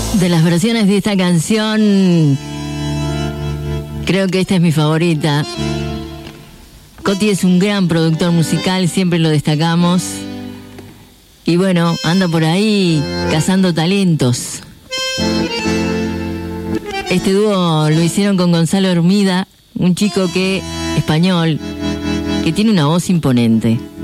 De las versiones de esta canción, creo que esta es mi favorita. Coti es un gran productor musical, siempre lo destacamos. Y bueno, anda por ahí cazando talentos. Este dúo lo hicieron con Gonzalo Hermida, un chico español, que tiene una voz imponente.